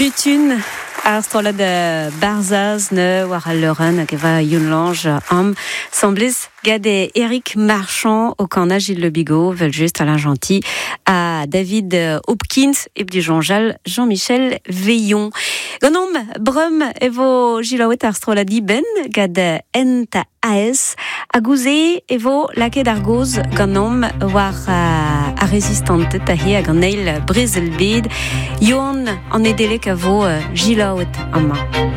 Butun ar strollad barzaz ne war al leuren hag eva yon lange am semblez gade Eric Marchand au camp Gilles Le Bigot, vel just Alain Gentil à David Hopkins et di Jean-Michel Veillon. Ganom brum evo Gilawet ar strolladi ben gade enta aes a gouze evo laket ar goz ganom war a resistante tahi hag an eil brezelbed yon an edelek a vo Gilawet amma.